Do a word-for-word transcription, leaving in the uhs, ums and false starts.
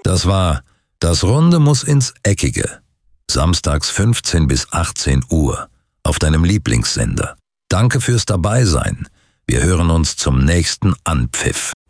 Das war Das Runde muss ins Eckige. Samstags fünfzehn bis achtzehn Uhr auf deinem Lieblingssender. Danke fürs Dabeisein. Wir hören uns zum nächsten Anpfiff.